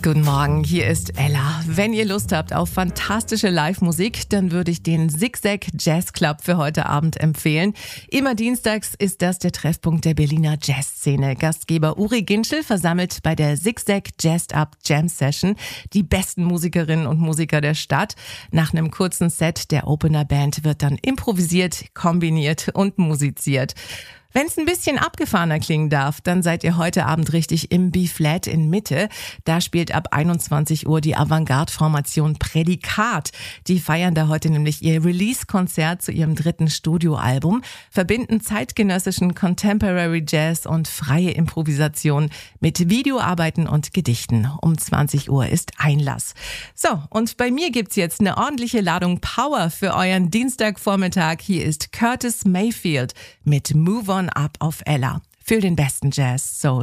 Guten Morgen, hier ist Ella. Wenn ihr Lust habt auf fantastische Live-Musik, dann würde ich den Zigzag Jazz Club für heute Abend empfehlen. Immer dienstags ist das der Treffpunkt der Berliner Jazzszene. Gastgeber Uri Ginschel versammelt bei der Zigzag Jazzed Up Jam Session die besten Musikerinnen und Musiker der Stadt. Nach einem kurzen Set der Opener Band wird dann improvisiert, kombiniert und musiziert. Wenn es ein bisschen abgefahrener klingen darf, dann seid ihr heute Abend richtig im B-Flat in Mitte. Da spielt ab 21 Uhr die Avantgarde-Formation Prädikat. Die feiern da heute nämlich ihr Release-Konzert zu ihrem 3. Studioalbum, verbinden zeitgenössischen Contemporary Jazz und freie Improvisation mit Videoarbeiten und Gedichten. Um 20 Uhr ist Einlass. So, und bei mir gibt's jetzt eine ordentliche Ladung Power für euren Dienstagvormittag. Hier ist Curtis Mayfield mit Move On Up auf Ella. Für den besten Jazz, Soul